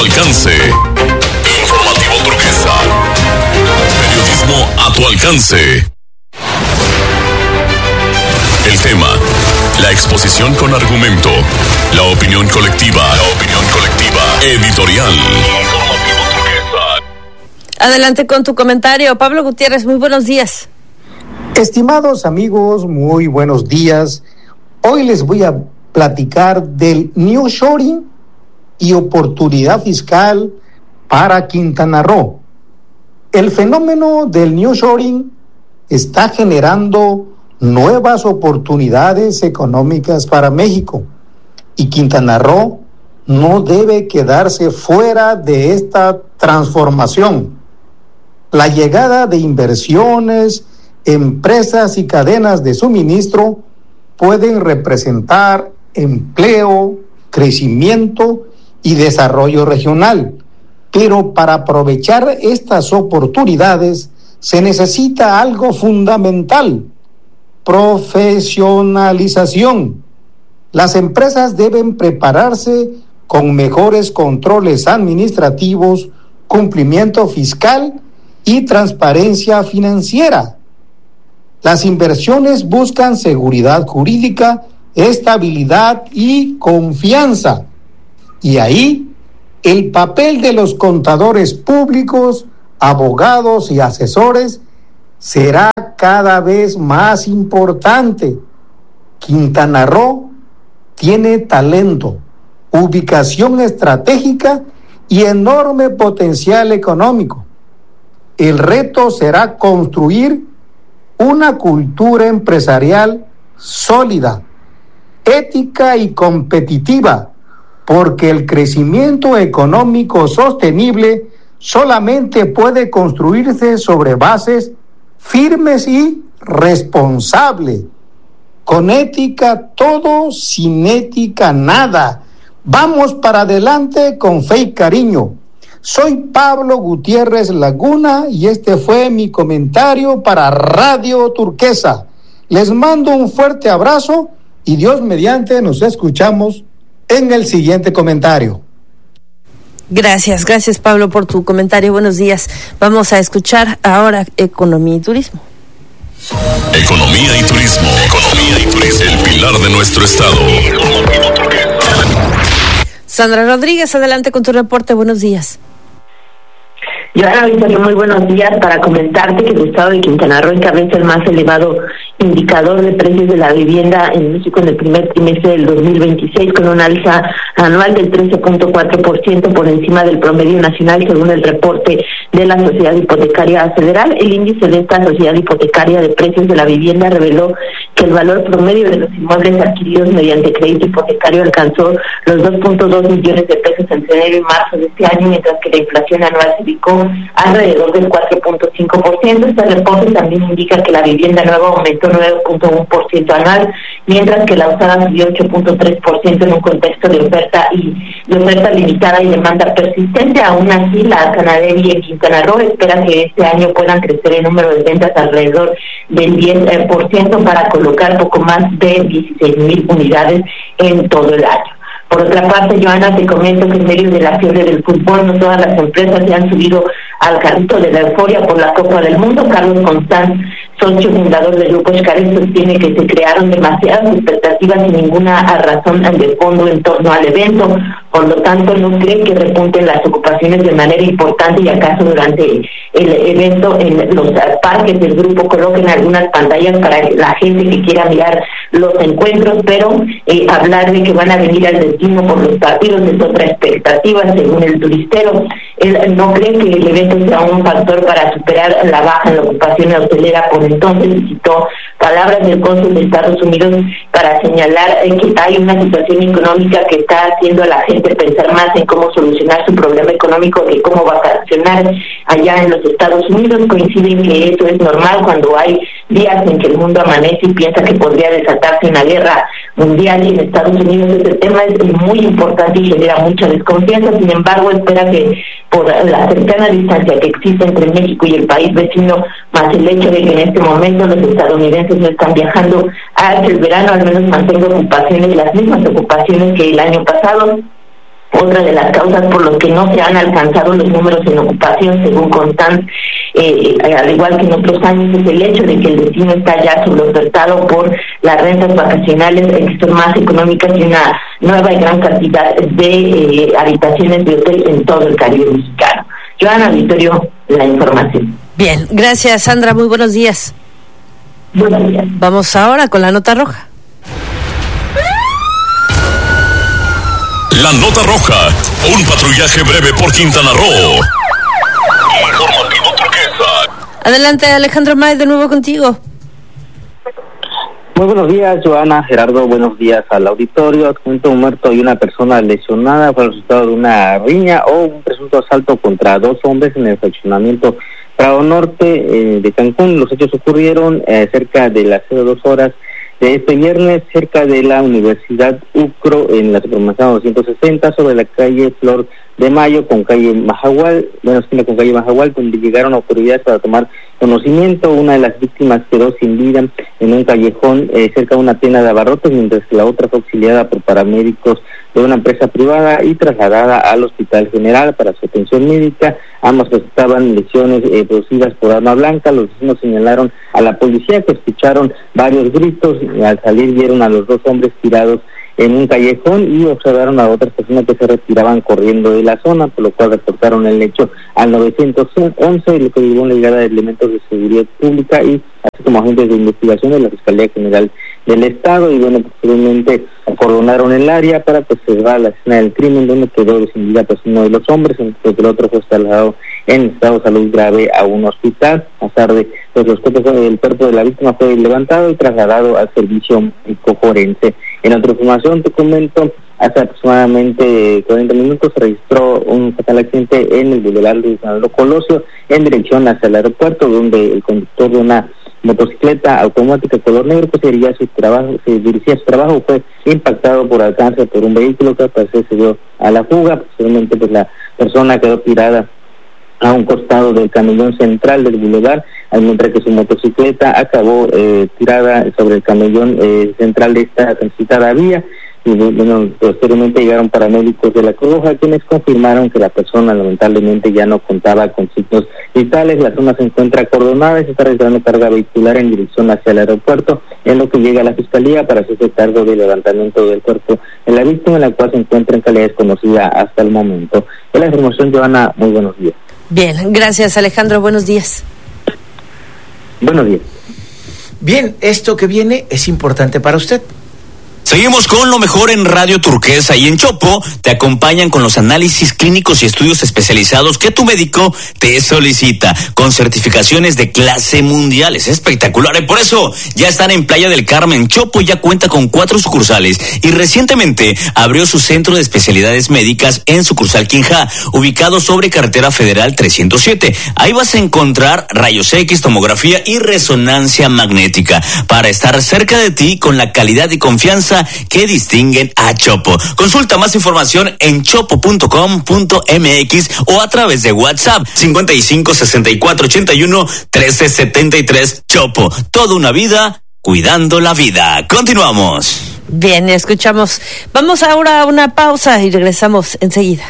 Alcance. Informativo Turquesa. Periodismo a tu alcance. El tema, la exposición con argumento, la opinión colectiva, editorial. Informativo Turquesa. Adelante con tu comentario, Pablo Gutiérrez, muy buenos días. Estimados amigos, muy buenos días. Hoy les voy a platicar del nearshoring y oportunidad fiscal para Quintana Roo. El fenómeno del nearshoring está generando nuevas oportunidades económicas para México y Quintana Roo no debe quedarse fuera de esta transformación. La llegada de inversiones, empresas y cadenas de suministro pueden representar empleo, crecimiento y desarrollo regional. Pero para aprovechar estas oportunidades se necesita algo fundamental: profesionalización. Las empresas deben prepararse con mejores controles administrativos, cumplimiento fiscal y transparencia financiera. Las inversiones buscan seguridad jurídica, estabilidad y confianza. Y ahí, el papel de los contadores públicos, abogados y asesores será cada vez más importante. Quintana Roo tiene talento, ubicación estratégica y enorme potencial económico. El reto será construir una cultura empresarial sólida, ética y competitiva, porque el crecimiento económico sostenible solamente puede construirse sobre bases firmes y responsables. Con ética todo, sin ética nada. Vamos para adelante con fe y cariño. Soy Pablo Gutiérrez Laguna y este fue mi comentario para Radio Turquesa. Les mando un fuerte abrazo y Dios mediante nos escuchamos en el siguiente comentario. Gracias Pablo por tu comentario, buenos días. Vamos a escuchar ahora Economía y Turismo. Economía y turismo, el pilar de nuestro estado. Sandra Rodríguez, adelante con tu reporte, buenos días. Joana Victoria, muy buenos días. Para comentarte que el estado de Quintana Roo encabeza el más elevado indicador de precios de la vivienda en México en el primer trimestre del 2026, con una alza anual del 13.4% por encima del promedio nacional, según el reporte de la Sociedad Hipotecaria Federal. El índice de esta Sociedad Hipotecaria de Precios de la Vivienda reveló que el valor promedio de los inmuebles adquiridos mediante crédito hipotecario alcanzó los 2.2 millones de pesos entre enero y marzo de este año, mientras que la inflación anual se ubicó alrededor del 4.5%. Este reporte también indica que la vivienda nueva aumentó 9.1% anual, mientras que la usada subió 8.3% en un contexto de oferta limitada y demanda persistente. Aún así, la Canadevi en Quintana Roo espera que este año puedan crecer el número de ventas alrededor del 10% para colocar poco más de 16,000 unidades en todo el año. Por otra parte, Joana, te comento que en medio de la fiebre del fútbol, no todas las empresas se han subido al carrito de la euforia por la Copa del Mundo. Carlos Constanz, socio fundador del Grupo Xcaret, sostiene que se crearon demasiadas expectativas sin ninguna razón de fondo en torno al evento. Por lo tanto, no cree que repunten las ocupaciones de manera importante, y acaso durante el evento en los parques del grupo coloquen algunas pantallas para la gente que quiera mirar los encuentros, pero hablar de que van a venir al destino por los partidos es otra expectativa, según el turistero. Él no cree que el evento sea un factor para superar la baja en la ocupación hotelera. Por entonces citó palabras del cónsul de Estados Unidos para señalar que hay una situación económica que está haciendo a la gente pensar más en cómo solucionar su problema económico que cómo vacacionar allá en los Estados Unidos. Coinciden que eso es normal cuando hay días en que el mundo amanece y piensa que podría desatarse una guerra mundial, y en Estados Unidos este tema es muy importante y genera mucha desconfianza. Sin embargo, espera que por la cercana distancia que existe entre México y el país vecino, más el hecho de que en este momento los estadounidenses no están viajando hasta el verano, al menos mantenga ocupaciones, las mismas ocupaciones que el año pasado. Otra de las causas por las que no se han alcanzado los números en ocupación, según Constant, al igual que en otros años, es el hecho de que el destino está ya sobreofertado por las rentas vacacionales, que son más económicas y una nueva y gran cantidad de habitaciones de hotel en todo el Caribe mexicano. Joana, Vittorio, la información. Bien, gracias Sandra, muy buenos días. Buenos días. Vamos ahora con la nota roja. La nota roja, un patrullaje breve por Quintana Roo. Informativo Turquesa. Adelante Alejandro May, de nuevo contigo. Muy buenos días, Joana, Gerardo, buenos días al auditorio. Adjunto un muerto y una persona lesionada fue el resultado de una riña o un presunto asalto contra dos hombres en el fraccionamiento Prado Norte de Cancún. Los hechos ocurrieron cerca de las 02:00 de este viernes, cerca de la Universidad UCRO, en la supermanzana 260, sobre la calle Flor de Mayo con calle Majahual, esquina con calle Majahual, donde llegaron autoridades para tomar conocimiento. Una de las víctimas quedó sin vida en un callejón cerca de una tienda de abarrotes, mientras que la otra fue auxiliada por paramédicos de una empresa privada y trasladada al Hospital General para su atención médica. Ambos presentaban lesiones producidas por arma blanca. Los vecinos señalaron a la policía que escucharon varios gritos. Al salir vieron a los dos hombres tirados en un callejón y observaron a otras personas que se retiraban corriendo de la zona, por lo cual reportaron el hecho al 911, lo que llevó una llegada de elementos de seguridad pública y así como agentes de investigación de la Fiscalía General del Estado. Y posteriormente acordonaron el área para observar la escena del crimen, donde quedó sin vida uno de los hombres, mientras que el otro fue trasladado en estado de salud grave a un hospital. Más tarde, el cuerpo de la víctima fue levantado y trasladado al servicio médico forense. En otra información te comento, hace aproximadamente 40 minutos se registró un fatal accidente en el Boulevard de San Colosio en dirección hacia el aeropuerto, donde el conductor de una motocicleta automática color negro que se dirigía a su trabajo fue impactado por alcance por un vehículo que al parecer se dio a la fuga. Posteriormente la persona quedó tirada a un costado del camellón central del bulevar, mientras que su motocicleta acabó tirada sobre el camellón central de esta transitada vía. Y posteriormente llegaron paramédicos de la Cruz Roja, quienes confirmaron que la persona lamentablemente ya no contaba con signos vitales. La zona se encuentra acordonada y se está realizando carga vehicular en dirección hacia el aeropuerto, en lo que llega a la Fiscalía para hacerse cargo del levantamiento del cuerpo de la víctima, en la cual se encuentra en calidad desconocida hasta el momento. Es la información, Joana, muy buenos días. Bien, gracias Alejandro, buenos días. Buenos días. Bien, esto que viene es importante para usted. Seguimos con lo mejor en Radio Turquesa y en Chopo te acompañan con los análisis clínicos y estudios especializados que tu médico te solicita, con certificaciones de clase mundial. Es espectacular y por eso ya están en Playa del Carmen. Chopo ya cuenta con 4 sucursales y recientemente abrió su centro de especialidades médicas en sucursal Quinja, ubicado sobre Carretera Federal 307. Ahí vas a encontrar rayos X, tomografía y resonancia magnética para estar cerca de ti con la calidad y confianza que distinguen a Chopo. Consulta más información en chopo.com.mx o a través de WhatsApp 55 64 81 13 73. Chopo, toda una vida cuidando la vida. Continuamos. Bien, escuchamos. Vamos ahora a una pausa y regresamos enseguida.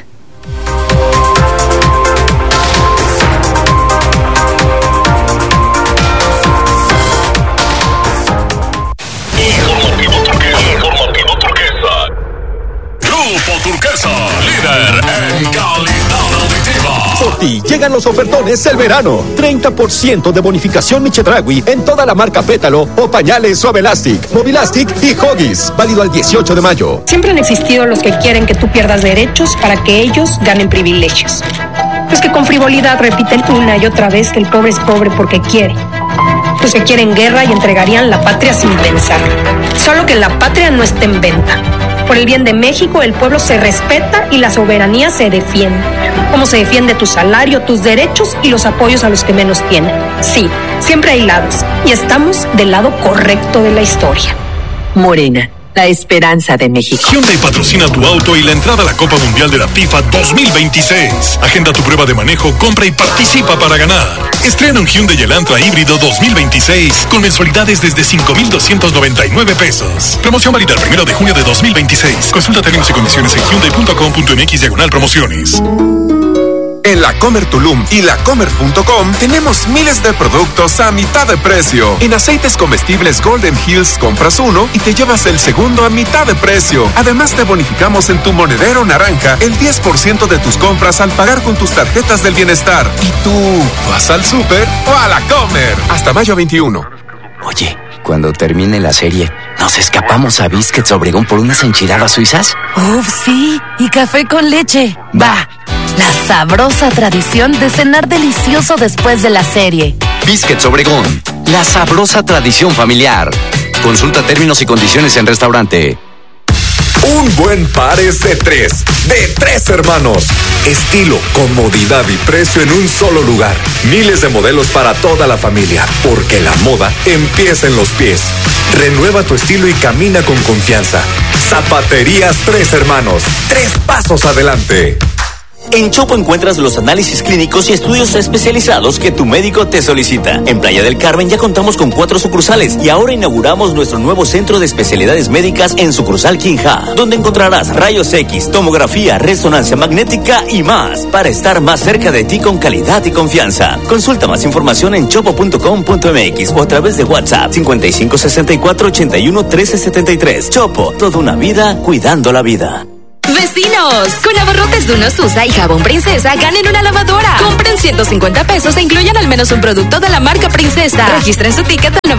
Turquesa, líder en calidad auditiva. Por ti llegan los ofertones del verano. 30% de bonificación Chedraui en toda la marca Pétalo o pañales Suave Elastic, Movilastic y Huggies. Válido al 18 de mayo. Siempre han existido los que quieren que tú pierdas derechos para que ellos ganen privilegios. Los que con frivolidad repiten una y otra vez que el pobre es pobre porque quiere. Los que quieren guerra y entregarían la patria sin pensar. Solo que la patria no esté en venta. Por el bien de México, el pueblo se respeta y la soberanía se defiende. Como se defiende tu salario, tus derechos y los apoyos a los que menos tienen. Sí, siempre hay lados y estamos del lado correcto de la historia. Morena, la esperanza de México. Hyundai patrocina tu auto y la entrada a la Copa Mundial de la FIFA 2026. Agenda tu prueba de manejo, compra y participa para ganar. Estrena un Hyundai Elantra híbrido 2026 con mensualidades desde 5,299 pesos. Promoción válida el 1 de junio de 2026. Consulta términos y condiciones en hyundai.com.mx/promociones. En La Comer Tulum y lacomer.com tenemos miles de productos a mitad de precio. En aceites comestibles Golden Hills compras uno y te llevas el segundo a mitad de precio. Además te bonificamos en tu monedero naranja el 10% de tus compras al pagar con tus tarjetas del bienestar. ¿Y tú vas al súper o a La Comer? Hasta mayo 21. Oye, cuando termine la serie, ¿nos escapamos a Biscuits Obregón por unas enchiladas suizas? ¡Uf, sí! Y café con leche. ¡Va! La sabrosa tradición de cenar delicioso después de la serie. Biscuits Obregón, la sabrosa tradición familiar. Consulta términos y condiciones en restaurante. Un buen par es de tres hermanos. Estilo, comodidad y precio en un solo lugar. Miles de modelos para toda la familia, porque la moda empieza en los pies. Renueva tu estilo y camina con confianza. Zapaterías Tres Hermanos, 3 pasos adelante. En Chopo encuentras los análisis clínicos y estudios especializados que tu médico te solicita. En Playa del Carmen ya contamos con 4 sucursales y ahora inauguramos nuestro nuevo centro de especialidades médicas en sucursal Quinja, donde encontrarás rayos X, tomografía, resonancia magnética y más, para estar más cerca de ti con calidad y confianza. Consulta más información en chopo.com.mx o a través de WhatsApp 5564-81-1373. Chopo, toda una vida cuidando la vida. ¡Vecinos! Con abarrotes de Uno Susa y Jabón Princesa, ganen una lavadora. Compren 150 pesos e incluyan al menos un producto de la marca Princesa. Registren su ticket al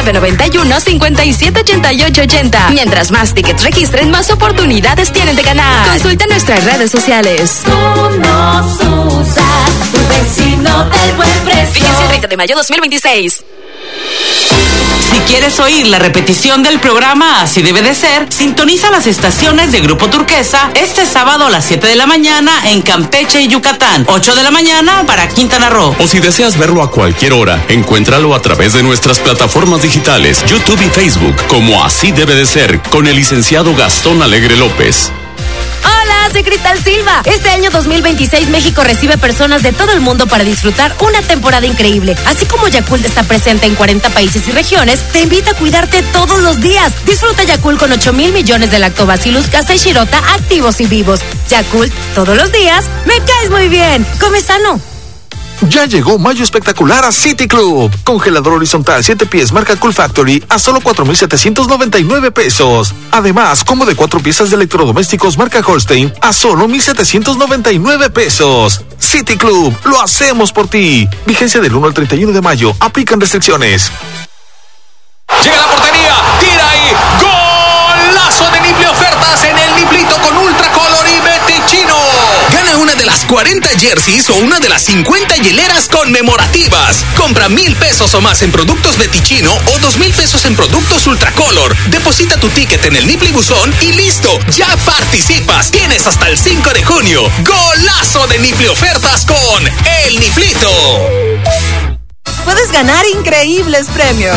9991-578880. Mientras más tickets registren, más oportunidades tienen de ganar. Consulta nuestras redes sociales. Uno Susa, tu vecino del buen precio. Fíjense el 30 de mayo 2026. Si quieres oír la repetición del programa Así Debe de Ser, sintoniza las estaciones de Grupo Turquesa este sábado a las 7 de la mañana en Campeche y Yucatán, 8 de la mañana para Quintana Roo. O si deseas verlo a cualquier hora, encuéntralo a través de nuestras plataformas digitales, YouTube y Facebook, como Así Debe de Ser, con el licenciado Gastón Alegre López. Hola, soy Cristal Silva. Este año 2026 México recibe personas de todo el mundo para disfrutar una temporada increíble. Así como Yakult está presente en 40 países y regiones, te invita a cuidarte todos los días. Disfruta Yakult con 8,000 millones de Lactobacillus casei shirota activos y vivos. Yakult, todos los días, me caes muy bien. Come sano. Ya llegó Mayo Espectacular a City Club. Congelador horizontal 7 pies marca Cool Factory a solo 4,799 pesos. Además, combo de 4 piezas de electrodomésticos marca Holstein a solo 1,799 pesos. City Club, lo hacemos por ti. Vigencia del 1 al 31 de mayo. Aplican restricciones. Llega la portería, tira y golazo de Niple Ofertas en el Niplito con Ultracolor y Metichino. Gana una de las 40 jerseys o una de las 50 hieleras conmemorativas. Compra 1,000 pesos o más en productos Metichino o 2,000 pesos en productos Ultracolor. Deposita tu ticket en el Nipli Buzón y listo, ya participas. Tienes hasta el 5 de junio. Golazo de Niple Ofertas con el Niplito. Puedes ganar increíbles premios.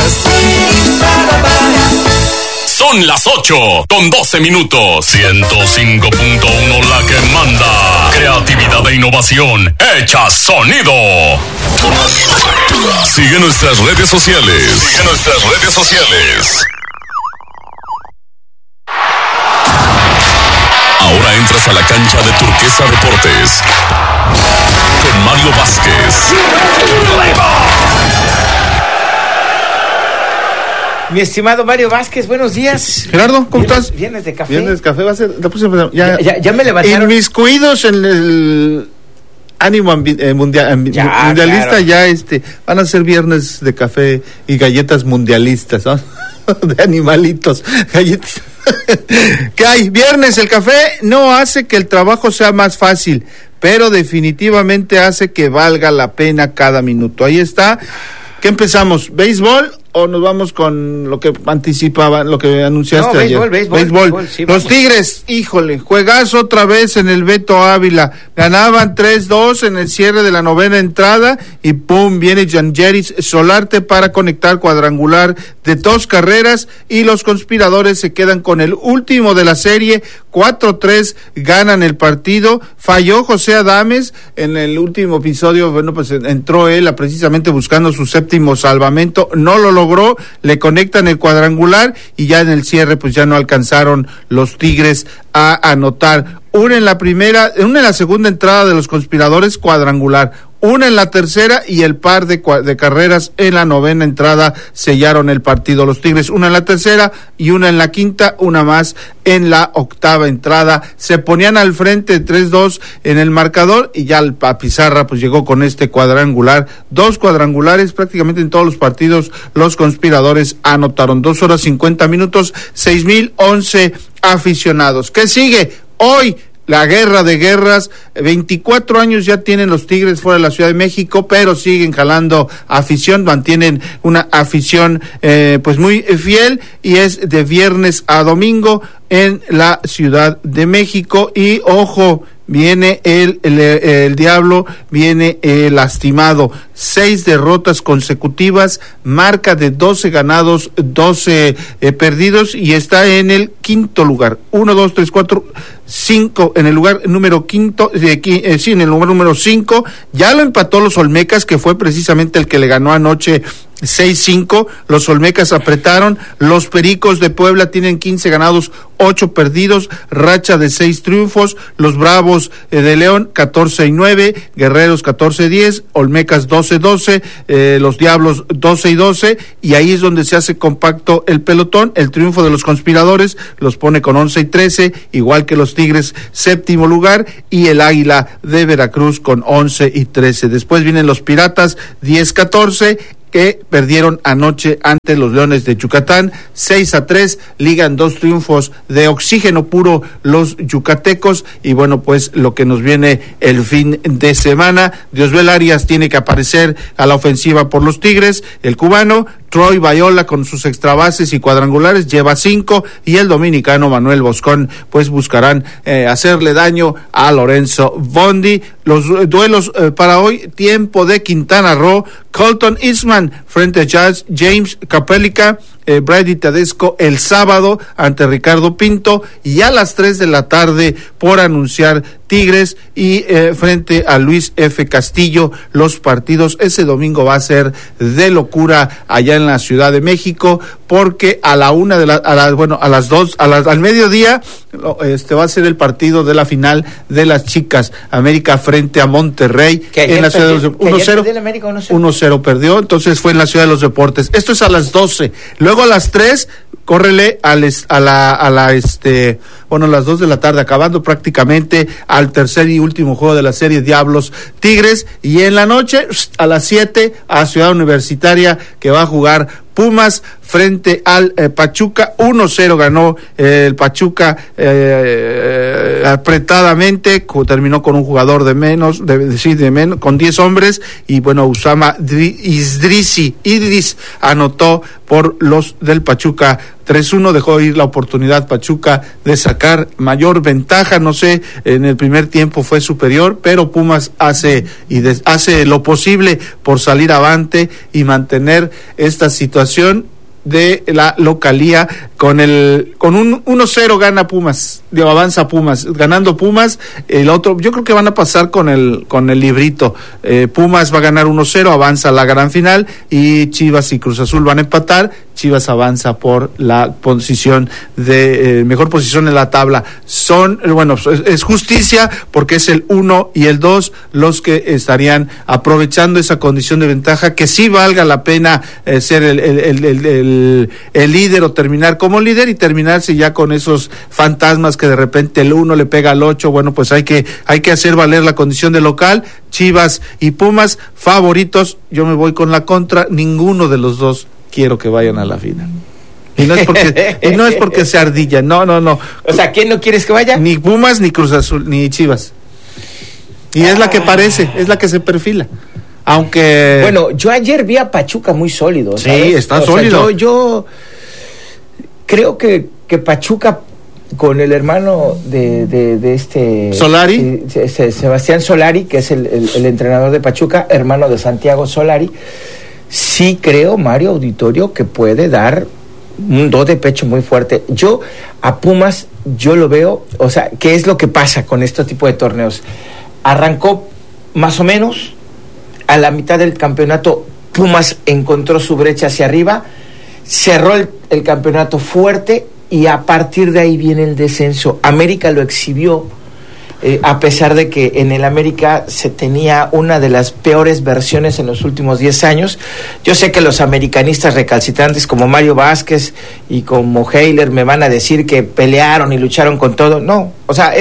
Son las 8:12. 105.1 la que manda. Creatividad e innovación hecha sonido. Sigue nuestras redes sociales. Ahora entras a la cancha de Turquesa Deportes con Mario Vázquez. Mi estimado Mario Vázquez, buenos días. Gerardo, ¿cómo estás? Viernes de café. Viernes de café, va a ser la próxima. Ya me levantaron. Inmiscuidos en el ánimo mundialista, claro. Ya van a ser viernes de café y galletas mundialistas, ¿no? De animalitos, galletas. ¿Qué hay? Viernes, el café no hace que el trabajo sea más fácil, pero definitivamente hace que valga la pena cada minuto. Ahí está. ¿Qué empezamos? ¿Béisbol o nos vamos con lo que anticipaba, lo que anunciaste ayer? Béisbol, sí, los Tigres, híjole, juegazo otra vez en el Beto Ávila. Ganaban 3-2 en el cierre de la novena entrada y pum, viene Yangeris Solarte para conectar cuadrangular de 2 carreras y los conspiradores se quedan con el último de la serie. 4-3 ganan el partido. Falló José Adames en el último episodio. Bueno, pues entró él precisamente buscando su séptimo salvamento, no lo logró, le conectan el cuadrangular y ya en el cierre pues ya no alcanzaron los Tigres a anotar. Una en la segunda entrada de los conspiradores, cuadrangular. Una en la tercera y el par de carreras en la novena entrada sellaron el partido. Los Tigres, una en la tercera y una en la quinta, una más en la octava entrada. Se ponían al frente 3-2 en el marcador y ya el Pizarra pues llegó con este cuadrangular. 2 cuadrangulares prácticamente en todos los partidos. Los conspiradores anotaron 2 horas 50 minutos, 6,011 aficionados. ¿Qué sigue? Hoy, la guerra de guerras. 24 años ya tienen los Tigres fuera de la Ciudad de México, pero siguen jalando afición, mantienen una afición pues muy fiel, y es de viernes a domingo en la Ciudad de México. Y ojo, viene el Diablo, viene lastimado. 6 derrotas consecutivas, marca de 12 ganados, 12 perdidos, y está en el quinto lugar. 1, 2, 3, 4, 5 en el lugar número quinto, en el lugar número 5. Ya lo empató los Olmecas, que fue precisamente el que le ganó anoche 6-5, los Olmecas apretaron. Los Pericos de Puebla tienen 15 ganados, 8 perdidos, racha de 6 triunfos. Los Bravos de León 14-9, Guerreros 14-10, Olmecas 12-12, los Diablos 12-12, y ahí es donde se hace compacto el pelotón. El triunfo de los conspiradores los pone con 11-13, igual que los Tigres, séptimo lugar, y el Águila de Veracruz con 11-13. Después vienen los Piratas 10-14, que perdieron anoche ante los Leones de Yucatán, 6-3, ligan 2 triunfos de oxígeno puro los yucatecos. Y bueno, pues lo que nos viene el fin de semana, Diosbel Arias tiene que aparecer a la ofensiva por los Tigres, el cubano. Troy Bayola con sus extrabases y cuadrangulares lleva 5, y el dominicano Manuel Boscón pues buscarán hacerle daño a Lorenzo Bondi. Los duelos para hoy: tiempo de Quintana Roo, Colton Eastman frente a James Capelica, Brady Tedesco el sábado ante Ricardo Pinto, y a las 3 de la tarde por anunciar Tigres y frente a Luis F. Castillo. Los partidos ese domingo va a ser de locura allá en la Ciudad de México, porque a la 1 a las 2, al mediodía va a ser el partido de la final de las chicas, América frente a Monterrey en la Ciudad de los 1-0. 1-0 perdió, entonces fue en la Ciudad de los Deportes. Esto es a las 12. Luego a las 3, córrele a las 2 de la tarde, acabando prácticamente al tercer y último juego de la serie, Diablos Tigres, y en la noche a las 7 a Ciudad Universitaria, que va a jugar Pumas frente al Pachuca. 1-0 ganó el Pachuca apretadamente, terminó con un jugador de menos, con 10 hombres, y bueno, Usama Idris anotó por los del Pachuca 3-1, dejó ir la oportunidad Pachuca de sacar mayor ventaja. No sé, en el primer tiempo fue superior, pero Pumas hace lo posible por salir avante y mantener esta situación de la localía. Con un 1-0 gana Pumas, avanza Pumas, ganando Pumas. El otro, yo creo que van a pasar con el librito. Pumas va a ganar 1-0, avanza a la gran final, y Chivas y Cruz Azul van a empatar. Chivas avanza por la posición de mejor posición en la tabla. Es justicia, porque es el 1 y el 2 los que estarían aprovechando esa condición de ventaja, que sí valga la pena ser el líder, o terminar como líder, y terminarse ya con esos fantasmas que de repente el 1 le pega al 8. Bueno, pues hay que hacer valer la condición de local. Chivas y Pumas favoritos. Yo me voy con la contra, ninguno de los dos quiero que vayan a la final. Y no es porque se ardilla, no. O sea, ¿quién no quieres que vaya? Ni Pumas, ni Cruz Azul, ni Chivas. Y es la que parece, es la que se perfila. Aunque... Bueno, yo ayer vi a Pachuca muy sólido, ¿sabes? Sí, está sólido. Yo creo que Pachuca, con el hermano de este... ¿Solari? Sebastián Solari, que es el entrenador de Pachuca, hermano de Santiago Solari, sí creo, Mario Auditorio, que puede dar un do de pecho muy fuerte. Yo a Pumas, yo lo veo, o sea, ¿qué es lo que pasa con este tipo de torneos? Arrancó más o menos, a la mitad del campeonato Pumas encontró su brecha hacia arriba, cerró el campeonato fuerte y a partir de ahí viene el descenso. América lo exhibió, a pesar de que en el América se tenía una de las peores versiones en los últimos 10 años. Yo sé que los americanistas recalcitrantes como Mario Vázquez y como Heiler me van a decir que pelearon y lucharon con todo. No, o sea,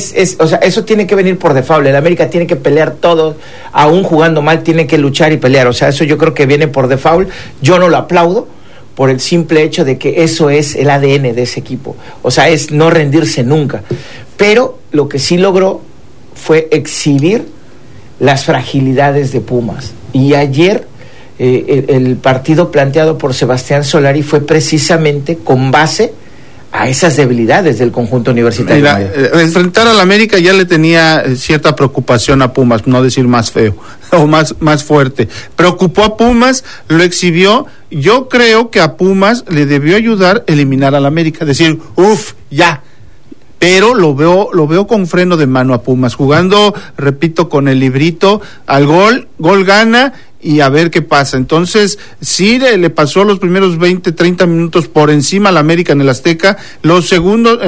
eso tiene que venir por default. El América tiene que pelear todo, aún jugando mal tiene que luchar y pelear. O sea, eso yo creo que viene por default. Yo no lo aplaudo por el simple hecho de que eso es el ADN de ese equipo. O sea, es no rendirse nunca. Pero lo que sí logró fue exhibir las fragilidades de Pumas. Y ayer el partido planteado por Sebastián Solari fue precisamente con base a esas debilidades del conjunto universitario. Mira, enfrentar al América ya le tenía cierta preocupación a Pumas, no decir más feo o más fuerte. Preocupó a Pumas, lo exhibió. Yo creo que a Pumas le debió ayudar a eliminar al América, decir, ya. Pero lo veo con freno de mano a Pumas, jugando, repito, con el librito, al gol gana y a ver qué pasa. Entonces, sí le pasó los primeros 20, 30 minutos por encima al América en el Azteca, los segundos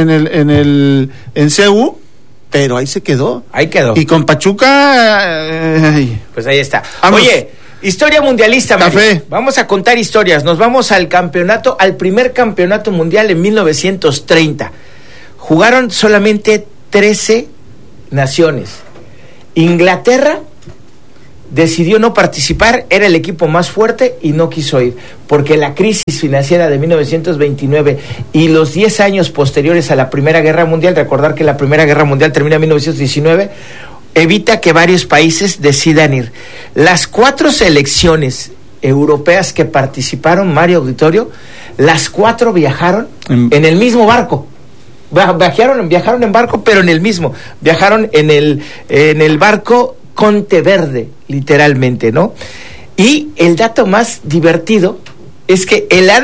en CU, pero ahí se quedó. Ahí quedó. Y con Pachuca... pues ahí está. Vamos. Oye, historia mundialista, Mario. Vamos a contar historias. Nos vamos al primer campeonato mundial en 1930. Jugaron solamente 13 naciones. Inglaterra decidió no participar, era el equipo más fuerte y no quiso ir, porque la crisis financiera de 1929 y los 10 años posteriores a la Primera Guerra Mundial, recordar que la Primera Guerra Mundial termina en 1919, evita que varios países decidan ir. Las 4 selecciones europeas que participaron, Mario Auditorio, las 4 viajaron en el mismo barco. Viajaron en barco, pero en el mismo. Viajaron en el barco Conte Verde, literalmente, ¿no? Y el dato más divertido es que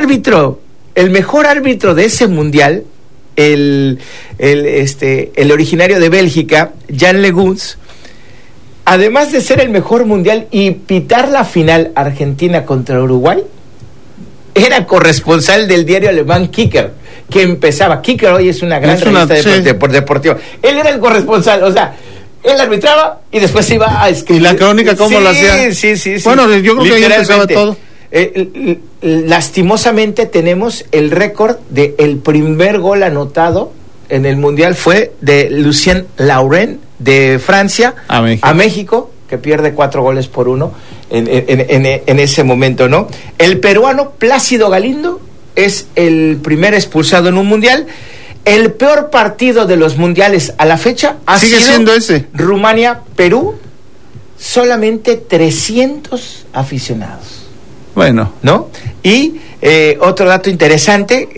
el mejor árbitro de ese mundial, el originario de Bélgica, Jan Leguns, además de ser el mejor mundial y pitar la final Argentina contra Uruguay, era corresponsal del diario alemán Kicker, que empezaba. Kicker hoy es una gran revista deportiva. Él era el corresponsal, o sea, él arbitraba y después iba a escribir. ¿Y la crónica cómo lo hacía? Sí. Bueno, yo creo que ahí empezaba todo. Lastimosamente tenemos el récord de el primer gol anotado en el Mundial fue de Lucien Laurent de Francia a México, que pierde 4-1 en ese momento, ¿no? El peruano Plácido Galindo es el primer expulsado en un mundial. El peor partido de los mundiales a la fecha sigue siendo ese. Rumania-Perú, solamente 300 aficionados. Bueno. ¿No? Y otro dato interesante,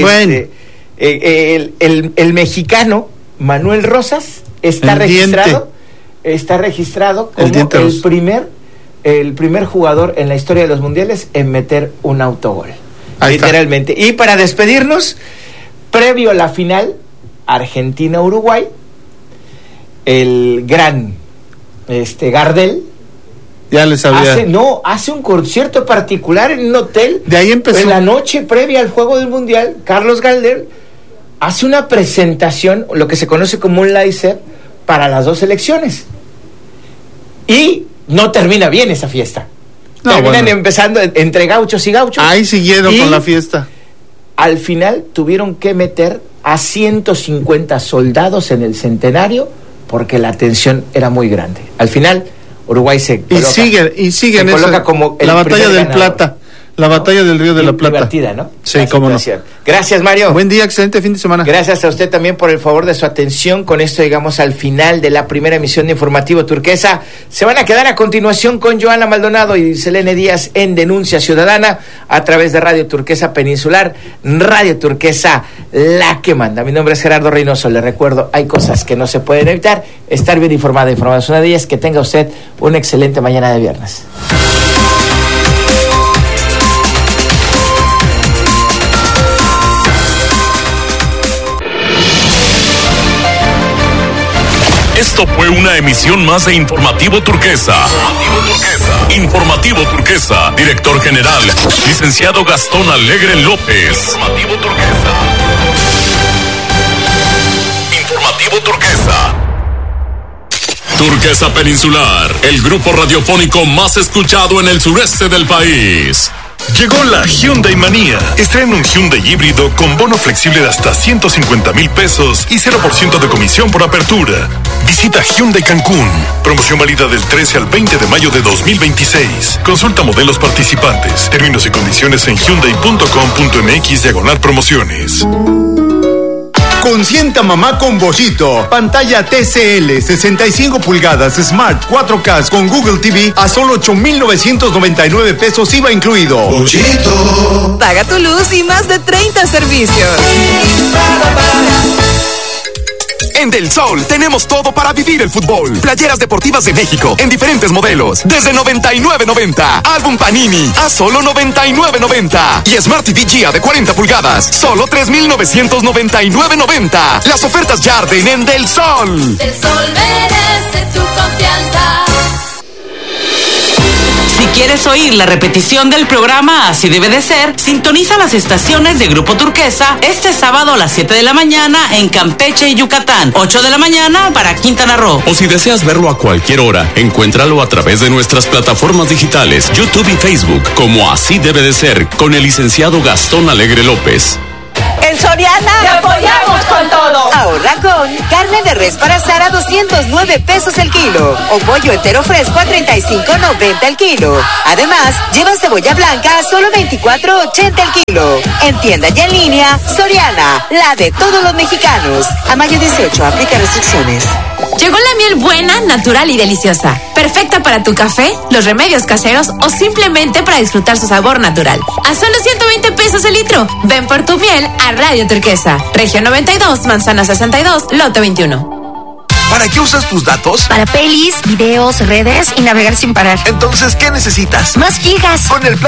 el mexicano Manuel Rosas está registrado como el primer jugador en la historia de los mundiales en meter un autogol. Literalmente. Y para despedirnos, previo a la final Argentina-Uruguay, el gran Gardel ya les sabía. Hace un concierto particular en un hotel. De ahí empezó. En la noche previa al juego del mundial, Carlos Gardel hace una presentación, lo que se conoce como un live set para las dos selecciones. Y no termina bien esa fiesta. Terminan empezando entre gauchos y gauchos. Ahí siguieron con la fiesta. Al final tuvieron que meter a 150 soldados en el Centenario porque la tensión era muy grande. Al final Uruguay se coloca coloca como la batalla del ganador. Plata. La batalla del Río de la Plata. Divertida, ¿no? Sí, cómo no. Gracias, Mario. Buen día, excelente fin de semana. Gracias a usted también por el favor de su atención. Con esto llegamos al final de la primera emisión de Informativo Turquesa. Se van a quedar a continuación con Joana Maldonado y Selene Díaz en Denuncia Ciudadana a través de Radio Turquesa Peninsular, Radio Turquesa, la que manda. Mi nombre es Gerardo Reynoso. Le recuerdo, hay cosas que no se pueden evitar. Estar bien informada es una de ellas. Que tenga usted una excelente mañana de viernes. Esto fue una emisión más de Informativo Turquesa. Informativo Turquesa. Director General, licenciado Gastón Alegre López. Informativo Turquesa. Turquesa Peninsular, el grupo radiofónico más escuchado en el sureste del país. Llegó la Hyundai Manía. Estrena un Hyundai híbrido con bono flexible de hasta 150,000 pesos y 0% de comisión por apertura. Visita Hyundai Cancún. Promoción válida del 13 al 20 de mayo de 2026. Consulta modelos participantes. Términos y condiciones en hyundai.com.mx/promociones. Consienta mamá con Bollito. Pantalla TCL 65 pulgadas Smart 4K con Google TV a solo 8,999 pesos IVA incluido. Bollito. Paga tu luz y más de 30 servicios. En Del Sol tenemos todo para vivir el fútbol. Playeras deportivas de México en diferentes modelos. Desde $99.90. Álbum Panini a solo $99.90. Y Smart TV Gia de 40 pulgadas. Solo $3,999.90. Las ofertas Yarden en Del Sol. Del Sol merece tu confianza. Si quieres oír la repetición del programa Así Debe de Ser, sintoniza las estaciones de Grupo Turquesa este sábado a las 7 de la mañana en Campeche y Yucatán, 8 de la mañana para Quintana Roo. O si deseas verlo a cualquier hora, encuéntralo a través de nuestras plataformas digitales, YouTube y Facebook, como Así Debe de Ser, con el licenciado Gastón Alegre López. En Soriana ¡te apoyamos con todo! Ahorra con carne de res para asar a 209 pesos el kilo o pollo entero fresco a 35.90 el kilo. Además, lleva cebolla blanca a solo 24.80 el kilo. En tienda y en línea, Soriana, la de todos los mexicanos. A mayo 18, aplica restricciones. Llegó la miel buena, natural y deliciosa. Perfecta para tu café, los remedios caseros o simplemente para disfrutar su sabor natural. A solo 120 pesos el litro. Ven por tu miel a Radio Turquesa. Región 92, Manzana 62, Lote 21. ¿Para qué usas tus datos? Para pelis, videos, redes y navegar sin parar. Entonces, ¿qué necesitas? Más gigas. Con el plan